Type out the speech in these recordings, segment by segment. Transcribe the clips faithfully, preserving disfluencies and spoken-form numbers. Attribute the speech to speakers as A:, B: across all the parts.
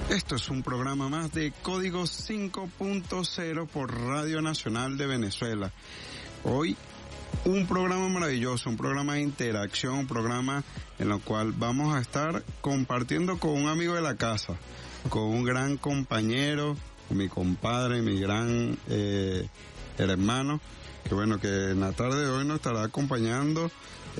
A: Esto es un programa más de Código cinco punto cero por Radio Nacional de Venezuela. Hoy un programa maravilloso, un programa de interacción, un programa en el cual vamos a estar compartiendo con un amigo de la casa, con un gran compañero, con mi compadre, mi gran eh, hermano, que bueno, que en la tarde de hoy nos estará acompañando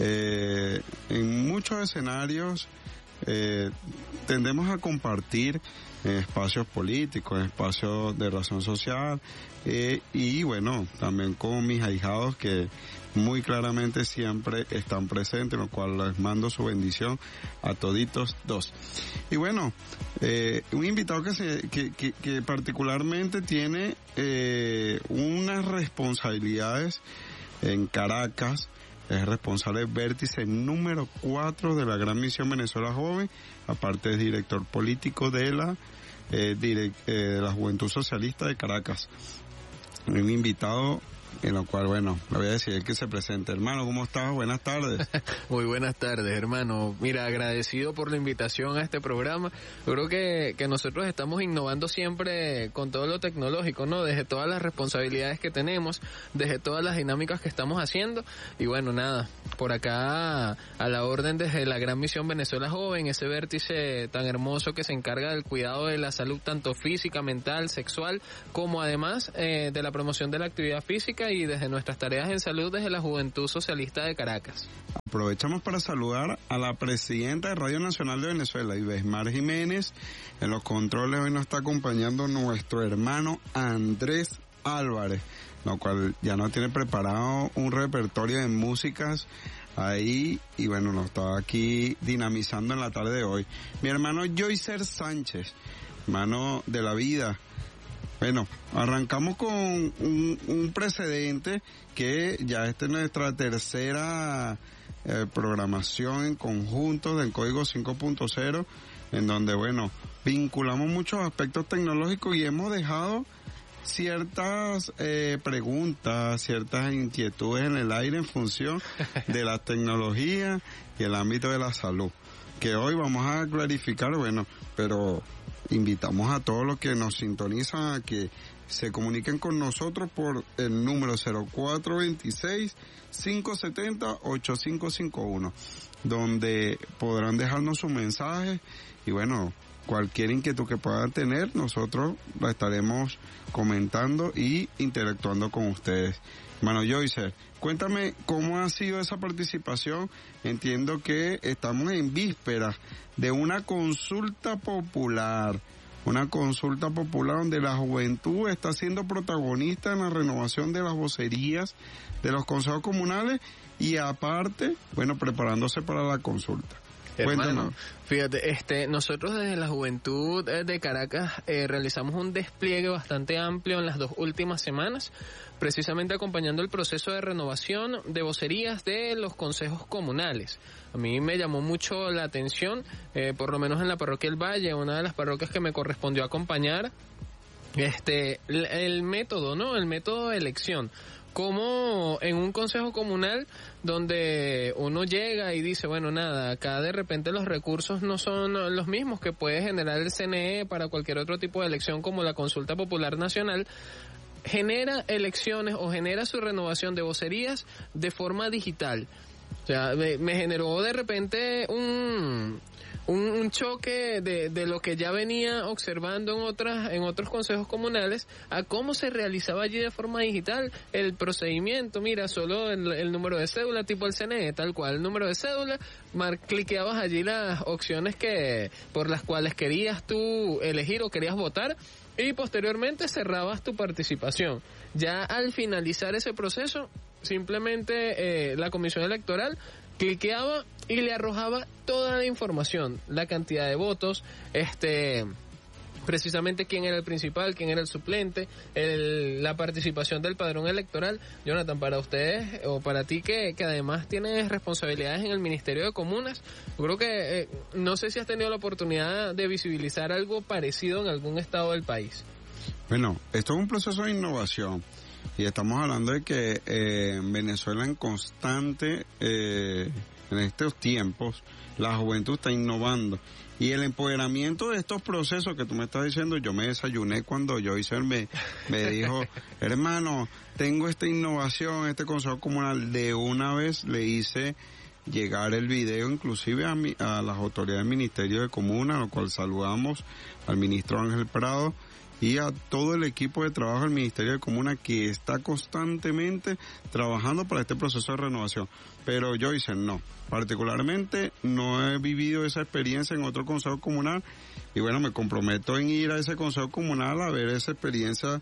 A: eh, en muchos escenarios. Eh, tendemos a compartir en espacios políticos, en espacios de razón social, eh, y bueno, también con mis ahijados que muy claramente siempre están presentes, lo cual les mando su bendición a toditos dos. Y bueno, eh, un invitado que, se, que, que, que particularmente tiene eh, unas responsabilidades en Caracas. Es responsable del vértice número cuatro de la Gran Misión Venezuela Joven, aparte es director político de la, eh, direct, eh, de la Juventud Socialista de Caracas. Un invitado en lo cual, bueno, le voy a decir que se presente. Hermano, ¿cómo estás? Buenas tardes.
B: Muy buenas tardes, hermano. Mira, agradecido por la invitación a este programa. Yo creo que, que nosotros estamos innovando siempre con todo lo tecnológico, ¿no? Desde todas las responsabilidades que tenemos, desde todas las dinámicas que estamos haciendo. Y bueno, nada, por acá a la orden desde la Gran Misión Venezuela Joven, ese vértice tan hermoso que se encarga del cuidado de la salud tanto física, mental, sexual, como además eh, de la promoción de la actividad física y desde nuestras tareas en salud desde la Juventud Socialista de Caracas.
A: Aprovechamos para saludar a la presidenta de Radio Nacional de Venezuela, Ibesmar Jiménez. En los controles hoy nos está acompañando nuestro hermano Andrés Álvarez, lo cual ya nos tiene preparado un repertorio de músicas ahí y bueno, nos está aquí dinamizando en la tarde de hoy. Mi hermano Joycer Sánchez, hermano de la vida. Bueno, arrancamos con un, un precedente que ya esta es nuestra tercera eh, programación en conjunto del Código cinco punto cero, en donde, bueno, vinculamos muchos aspectos tecnológicos y hemos dejado ciertas eh, preguntas, ciertas inquietudes en el aire en función de la tecnología y el ámbito de la salud, que hoy vamos a clarificar, bueno, pero invitamos a todos los que nos sintonizan a que se comuniquen con nosotros por el número cero cuatro veintiséis, cinco setenta, ochenta y cinco cincuenta y uno, donde podrán dejarnos sus mensajes y bueno, cualquier inquietud que puedan tener, nosotros la estaremos comentando y interactuando con ustedes. Hermano Joycer, cuéntame cómo ha sido esa participación. Entiendo que estamos en vísperas de una consulta popular, una consulta popular donde la juventud está siendo protagonista en la renovación de las vocerías de los consejos comunales y aparte, bueno, preparándose para la consulta.
B: Hermano, fíjate, este, nosotros desde la Juventud de Caracas eh, realizamos un despliegue bastante amplio en las dos últimas semanas, precisamente acompañando el proceso de renovación de vocerías de los consejos comunales. A mí me llamó mucho la atención, eh, por lo menos en la parroquia El Valle, una de las parroquias que me correspondió acompañar, este, el, el método, ¿no? El método de elección. Como en un consejo comunal donde uno llega y dice, bueno, nada, acá de repente los recursos no son los mismos que puede generar el C N E para cualquier otro tipo de elección como la Consulta Popular Nacional, genera elecciones o genera su renovación de vocerías de forma digital. O sea, me, me generó de repente un... Un, un choque de, de lo que ya venía observando en otras en otros consejos comunales a cómo se realizaba allí de forma digital el procedimiento. Mira, solo el, el número de cédula tipo el C N E, tal cual, el número de cédula, mar, cliqueabas allí las opciones que por las cuales querías tú elegir o querías votar y posteriormente cerrabas tu participación. Ya al finalizar ese proceso, simplemente eh, la comisión electoral cliqueaba y le arrojaba toda la información, la cantidad de votos, este, precisamente quién era el principal, quién era el suplente, el, la participación del padrón electoral. Jonathan, para ustedes o para ti que, que además tienes responsabilidades en el Ministerio de Comunas, yo creo que eh, no sé si has tenido la oportunidad de visibilizar algo parecido en algún estado del país.
A: Bueno, esto es un proceso de innovación. Y estamos hablando de que eh, Venezuela en constante, eh, en estos tiempos, la juventud está innovando. Y el empoderamiento de estos procesos que tú me estás diciendo, yo me desayuné cuando Joycer me, me dijo, hermano, tengo esta innovación, este consejo comunal, de una vez le hice llegar el video inclusive a, mi, a las autoridades del Ministerio de Comuna, a lo cual saludamos al ministro Ángel Prado y a todo el equipo de trabajo del Ministerio de Comuna que está constantemente trabajando para este proceso de renovación. Pero Joycer, no, particularmente no he vivido esa experiencia en otro consejo comunal y bueno, me comprometo en ir a ese consejo comunal a ver esa experiencia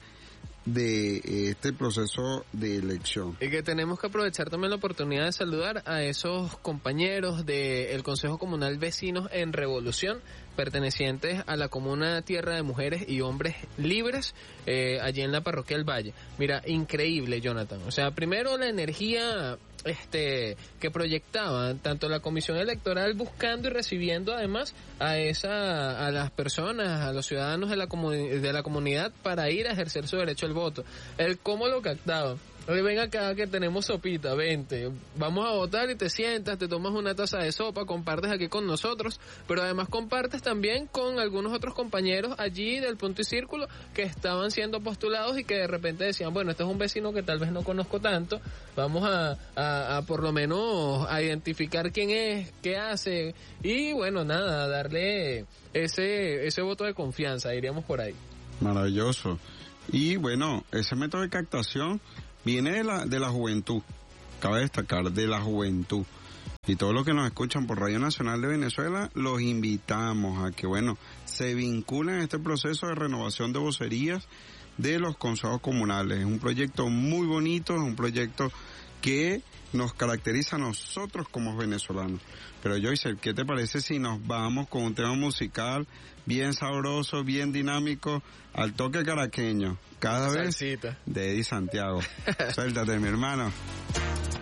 A: de este proceso de elección.
B: Y que tenemos que aprovechar también la oportunidad de saludar a esos compañeros del Consejo Comunal Vecinos en Revolución, pertenecientes a la comuna Tierra de Mujeres y Hombres Libres, eh, allí en la parroquia del Valle. Mira, increíble, Jonathan. O sea, primero la energía este que proyectaba tanto la comisión electoral, buscando y recibiendo además a esa a las personas, a los ciudadanos de la comuni- de la comunidad para ir a ejercer su derecho al voto. El cómo lo captaba. Oye, ven acá que tenemos sopita, vente, vamos a votar y te sientas, te tomas una taza de sopa, compartes aquí con nosotros, pero además compartes también con algunos otros compañeros allí del punto y círculo que estaban siendo postulados y que de repente decían, bueno, este es un vecino que tal vez no conozco tanto, vamos a, a, a por lo menos a identificar quién es, qué hace, y bueno, nada, darle ese, ese voto de confianza, diríamos por ahí.
A: Maravilloso. Y bueno, ese método de captación viene de la, de la juventud, cabe destacar, de la juventud. Y todos los que nos escuchan por Radio Nacional de Venezuela, los invitamos a que, bueno, se vinculen a este proceso de renovación de vocerías de los consejos comunales. Es un proyecto muy bonito, es un proyecto que nos caracteriza a nosotros como venezolanos. Pero Joycer, ¿qué te parece si nos vamos con un tema musical bien sabroso, bien dinámico, al toque caraqueño, cada vez
B: Salsita
A: de Eddie Santiago? Suéltate, mi hermano.